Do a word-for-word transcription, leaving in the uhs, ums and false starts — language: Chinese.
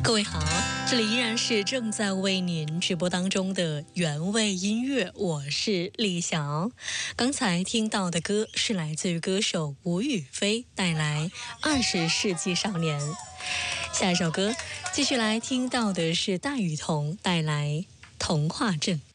各位好，这里依然是正在为您直播当中的原味音乐，我是李翔。刚才听到的歌是来自于歌手吴雨霏带来《二十世纪少年》。下一首歌继续来听到的是戴雨桐带来《童话镇》。